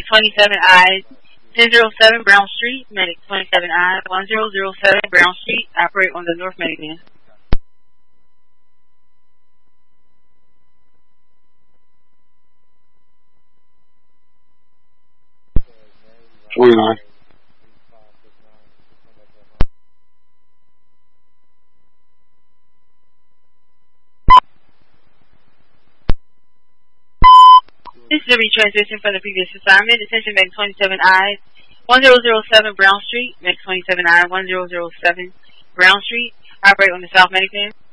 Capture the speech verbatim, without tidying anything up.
twenty-seven I, ten oh seven Brown Street, Medic twenty-seven I, ten oh seven Brown Street, operate on the North Medic. twenty-nine. This is a retransition from the previous assignment. Attention, Medic twenty-seven I, ten oh seven Brown Street, Medic twenty-seven I, ten oh seven Brown Street, operate on the South Medic.